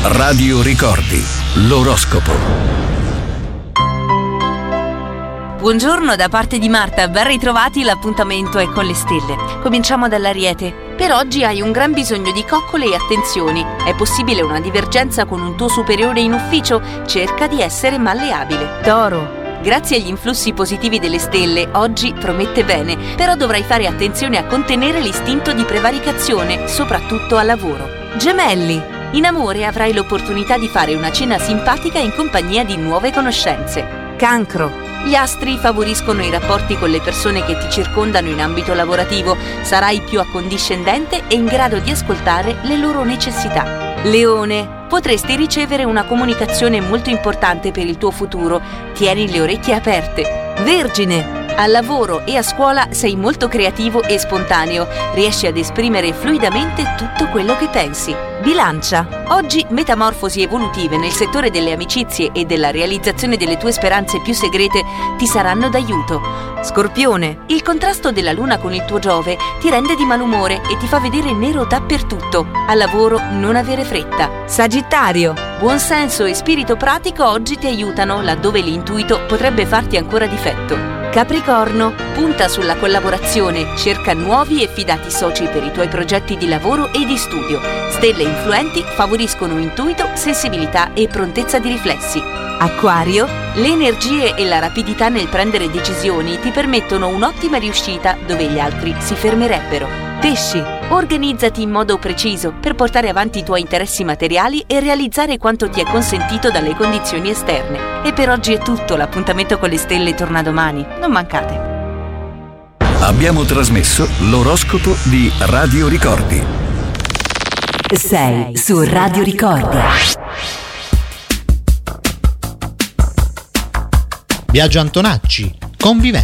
Radio Ricordi, l'oroscopo. Buongiorno da parte di Marta, ben ritrovati, l'appuntamento è con le stelle. Cominciamo dall'Ariete. Per oggi hai un gran bisogno di coccole e attenzioni. È possibile una divergenza con un tuo superiore in ufficio? Cerca di essere malleabile. Toro. Grazie agli influssi positivi delle stelle, oggi promette bene, però dovrai fare attenzione a contenere l'istinto di prevaricazione, soprattutto al lavoro. Gemelli. In amore avrai l'opportunità di fare una cena simpatica in compagnia di nuove conoscenze. Cancro. Gli astri favoriscono i rapporti con le persone che ti circondano in ambito lavorativo. Sarai più accondiscendente e in grado di ascoltare le loro necessità. Leone. Potresti ricevere una comunicazione molto importante per il tuo futuro. Tieni le orecchie aperte. Vergine. Al lavoro e a scuola sei molto creativo e spontaneo. Riesci ad esprimere fluidamente tutto quello che pensi. Bilancia. Oggi metamorfosi evolutive nel settore delle amicizie e della realizzazione delle tue speranze più segrete ti saranno d'aiuto. Scorpione. Il contrasto della luna con il tuo Giove ti rende di malumore e ti fa vedere nero dappertutto. Al lavoro non avere fretta. Sagittario. Buon senso e spirito pratico oggi ti aiutano laddove l'intuito potrebbe farti ancora difetto. Capricorno, punta sulla collaborazione, cerca nuovi e fidati soci per i tuoi progetti di lavoro e di studio. Stelle influenti favoriscono intuito, sensibilità e prontezza di riflessi. Acquario, le energie e la rapidità nel prendere decisioni ti permettono un'ottima riuscita dove gli altri si fermerebbero. Pesci, organizzati in modo preciso per portare avanti i tuoi interessi materiali e realizzare quanto ti è consentito dalle condizioni esterne. E per oggi è tutto, l'appuntamento con le stelle torna domani, non mancate. Abbiamo trasmesso l'oroscopo di Radio Ricordi. Sei su Radio Ricordi. Biagio Antonacci, Convivenza.